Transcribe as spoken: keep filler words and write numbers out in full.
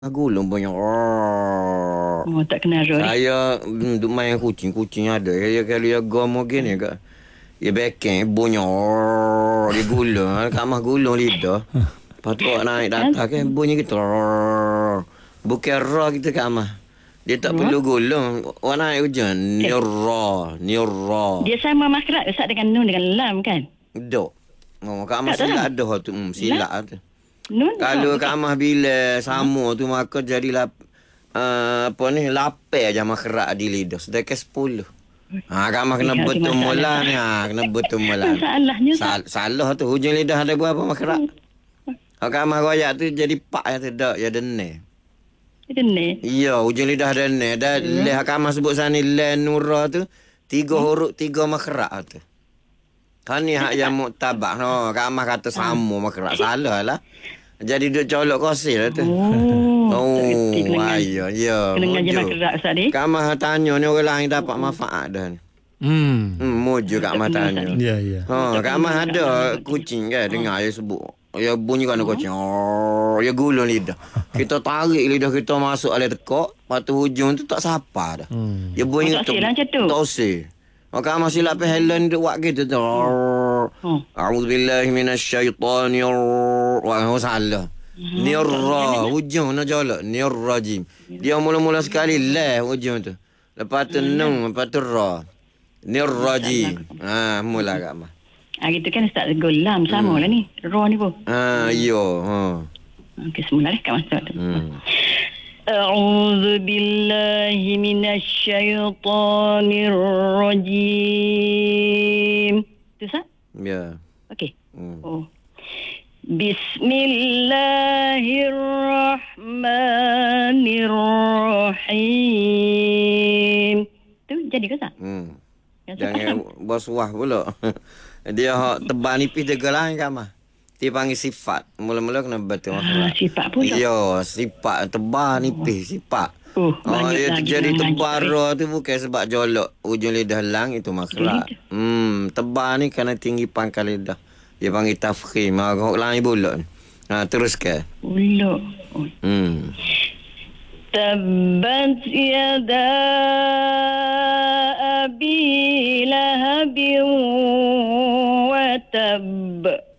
Gulung banyak. Oh. Oh, tak kenal Roy. Saya mm, duk main kucing-kucing ada. Ya kalau ya gomo gini ke. Ya beken bunyi. Dia gulung. Kat mah gulung lidah. Lepas tu awak naik data ke bunyi gitu. Bukan roh kita kat mah. Dia tak Roh? perlu gulung. Awak naik hujan. Ni Eh. roh. Ni roh. Dia sama makrak Ustaz dengan nun dengan lam kan? Dok. Oh, kat mah Tak tahu. silap dah tu. Hmm, silap tu. Nun. Kalau oh, kat okey. mah bila sama tu maka jadilah uh, apa ni lapar je makrak di lidah. Sedangkan sepuluh. Ha kat mah kena Eh, ada betul masalah, mulan tak? ni. Ha kena betul mulan. Masalahnya tak? Sal- salah tu hujung lidah ada berapa makrak. Ha kat mah royak tu jadi pak ya tu dak ya dene. Itu ni. Ya hujung lidah dene dan Hmm. leh kat mah sebut sana la nura tu tiga huruf tiga makrak tu. Kan ni hak yang muktabak no kat mah kata sama makrak salah lah. Jadi duk colok kosil lah tu. Oh, Oh, tak reti kena ayo, ya. kena ngaji muju. makrak Ustaz ni. Kamah tanya ni orang lain dapat manfaat dah ni. Hmm. Hmm, muju kat mah tanya. Ya, ya. Ha, kat mah ada kucing kan dengar dia sebut. Ya bunyi kan kucing. Oh, ya gulung lidah. Kita tarik lidah kita masuk alih tekak, lepas tu hujung tu tak sapa dah. Hmm. Ya bunyi Oh, tak silap macam tu? Tak usir. Maka masih silap pe Helen duk buat gitu tu. Hmm. A'udzubillahi minasyaitonir Wah, salah. Nirra hujung nak jolok nirrajim. Dia mula-mula sekali la hujung tu. Lepas tu nun, lepas tu ra. Nirrajim. Ha, mula kat mah. Ah, gitu kan Ustaz Gulam sama lah ni. Roh ni pun. Ha, yo, ha. Okey, semula dah kat masa tu. Hmm. أعوذ بالله من الشيطان الرجيم. Tu Ustaz? Ya. Okey. Hmm. Oh. Bismillahirrahmanirrahim. Tu jadi ke Ustaz? Hmm. Yang Jangan bos wah pula. Dia hak tebal nipis dia lain kat mah. Dia panggil sifat. Mula-mula kena betul Ah, masalah. sifat pula. Ya, sifat tebal nipis sifat. Oh, Oh, banyak dia lagi jadi yang tebal ngaji. roh tu bukan sebab jolok ujung lidah lang itu makrak. Jadi tu. Hmm, tebal ni kerana tinggi pangkal lidah. Dia panggil tafkhim. Ha, kau lain pula. Ha, teruskan. Ulok. Oh. Hmm. تبت يدا أبي لهب وتب